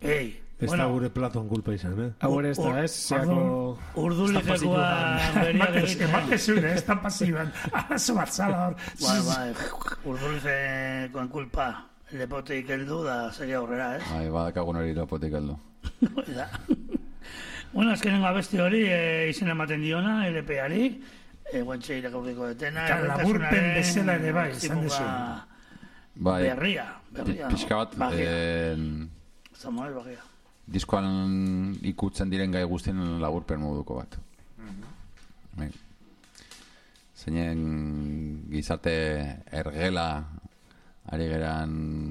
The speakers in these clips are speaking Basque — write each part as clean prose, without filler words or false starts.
Ez da gure Platon kulpa izan, Hau ere ez da, ez? Zeako... Urdulitekoa beriak egiten. Ez zure, ez da pasiban. Arazo bat zala hor. Bai, urdulitekoen kulpa. Lepotik heldu da segi aurrera, ez? Bai, badakagun hori lepotik heldu. Bueno, azkenengo abesti hori izen ematen diona, LP-ari, guantxe irakurriko detena. Laburpen bezala ere bai, izan dezu. Berria. Pixka bat, Samuel Bagia. Diskoan ikutzen diren gai guztien laburpen moduko bat. Zeinen gizarte ergela ari geran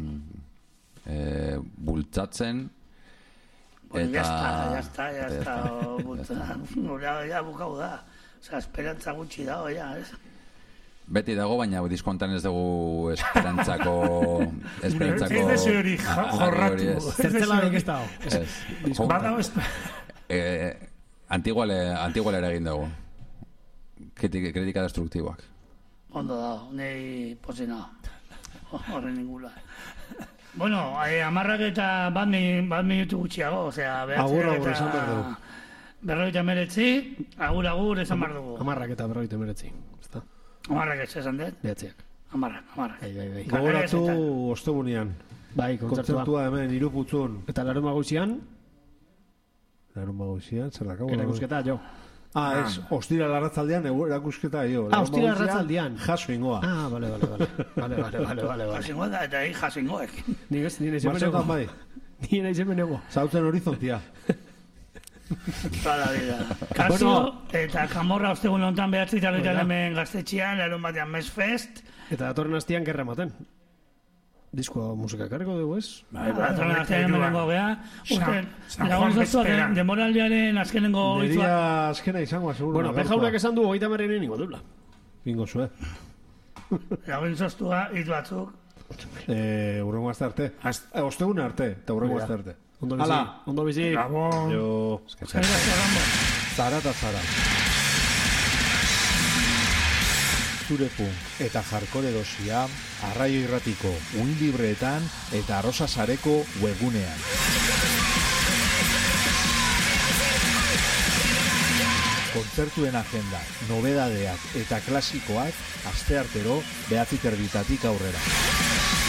bultzatzen. Ya está, bultzatzen. Ya bukau da. Osa, esperantza gutxi dago, ya, ez? Beti dago, baina diskontan ez dugu esperantzako... Ez dezu hori jorratu. Zertzelarik ez dago. Badago ez... Antiguala ere egin dugu. Kritika destruktiboak. Ondo dago, nahi pozina. Horren ningula. Bueno, amarrak eta bat minutu gutxiago, osea... Agur, esan behar dugu. 59, agur, esan behar dugu. Amarrak eta 59. Amarrak ez esan dut? Behatziak. Amarrak. Bai. Gogoratu ostegunean. Bai, kontzertua hemen, Iruputzun. Eta larun maguzian? Zer dakago? Erakusketa, jo. Ez, ostira larratzaldean, erakusketa, jo. Ostira larratzaldean. Jaso ingoa. Vale. Jaso ingoa da, eta jaso ingoek. Ni nahi zemenego. Zautzen horizontia. Toda la vida. Kasio eta Kamorra ostegun lontan behatzi taldetan hemen gaztetxean, larun batean Mesfest. Eta datorren hastian gerra ematen. Diskoa musika karriko dugu, ez? Datorren hastian hemen nengo gea. Lagun zaztua, demoraldiaren azkenengo... Neria azkena izangoa, seguro. Bueno, pejaunak esan du, 30 ningo dula. Bingo zue. Lagun zaztua, hit batzuk. Urrengo azte arte. Ostegun arte, eta urrengo azte arte. Ondo bizi. Gabon. Jo. Zara eta zara. Zure punk eta jarkore dosia Arraio Irratiko Uinlibreetan eta Arrosa Sareko webgunean. Kontzertuen agenda, nobedadeak eta klasikoak asteartero 9:30 aurrera.